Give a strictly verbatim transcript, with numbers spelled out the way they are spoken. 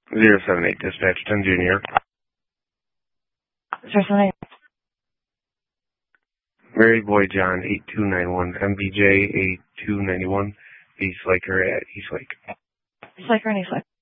Zero seven eight dispatch, ten Junior. Zero seven eight. Mary Boy John, eight two nine one, M B J, eight two nine one, East Laker at East Lake. East Laker and East Lake.